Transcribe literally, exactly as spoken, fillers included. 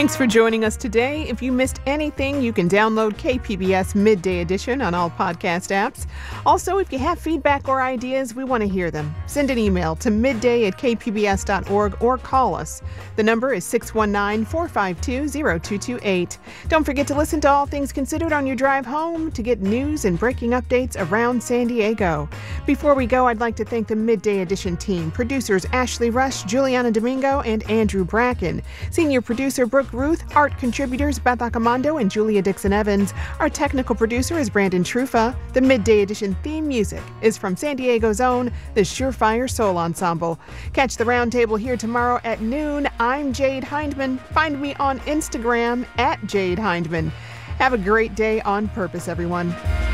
Thanks for joining us today. If you missed anything, you can download K P B S Midday Edition on all podcast apps. Also, if you have feedback or ideas, we want to hear them. Send an email to midday at k p b s dot org or call us. The number is six one nine, four five two, zero two two eight. Don't forget to listen to All Things Considered on your drive home to get news and breaking updates around San Diego. Before we go, I'd like to thank the Midday Edition team, producers Ashley Rush, Juliana Domingo, and Andrew Bracken, senior producer Brooke Ruth, art contributors Beth Accomando and Julia Dixon-Evans. Our technical producer is Brandon Trufa. The Midday Edition theme music is from San Diego's own The Surefire Soul Ensemble. Catch the roundtable here tomorrow at noon. I'm Jade Hindman. Find me on Instagram at Jade Hindman. Have a great day on purpose, everyone.